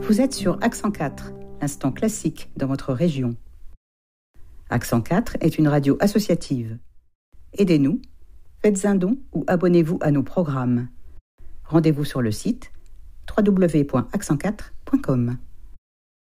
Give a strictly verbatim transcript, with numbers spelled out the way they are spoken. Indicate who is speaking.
Speaker 1: Vous êtes sur Accent quatre, l'instant classique dans votre région. Accent quatre est une radio associative. Aidez-nous, faites un don ou abonnez-vous à nos programmes. Rendez-vous sur le site w w w point accent quatre point com.